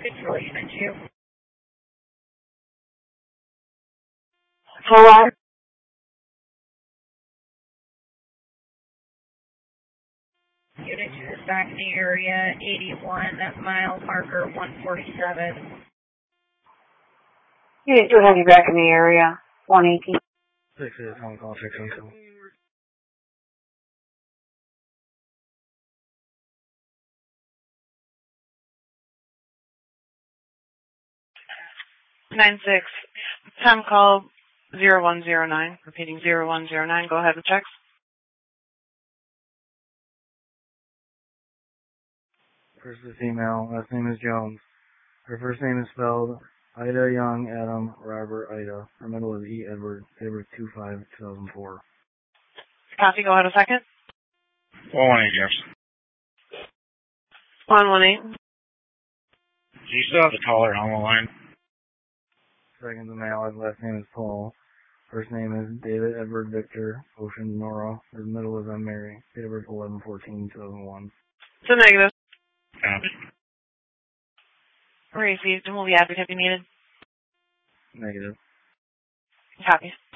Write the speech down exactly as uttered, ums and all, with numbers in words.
Control Unit two. Hello? Unit two is back in the area, eighty-one, mile marker one forty-seven. Unit two have you back in the area, one eighty. Six is Hong Kong six one two. Nine six. Time call zero one zero nine. Repeating zero one zero nine. Go ahead and check. First is female. Last name is Jones. Her first name is spelled Ida Young Adam Robert Ida. Her middle is E Edward. February two five two thousand four. Copy. Go ahead a second. one one eight, yes. one one eight. Do you still have the caller on the line? Second is male. His last name is Paul. First name is David Edward Victor Ocean Nora. His middle is I'm Mary. Date of birth eleven fourteen two thousand one. It's a negative. Copy. Received. And will be active if you needed. Negative. Copy.